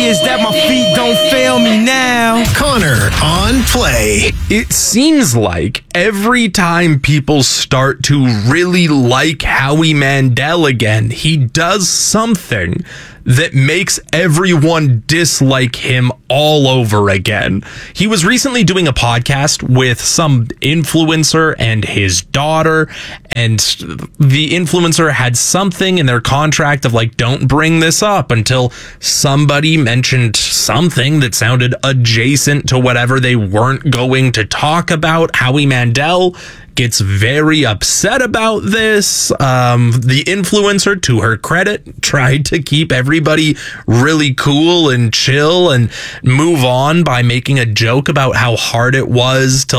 is that my feet don't fail me now. Connor on Play. It seems like every time people start to really like Howie Mandel again, he does something that makes everyone dislike him all over again. He was recently doing a podcast with some influencer and his daughter, and the influencer had something in their contract of like, don't bring this up until somebody mentioned something that sounded adjacent to whatever they weren't going to talk about. Howie Mandel gets very upset about this. The influencer, to her credit, tried to keep everybody really cool and chill and move on by making a joke about how hard it was to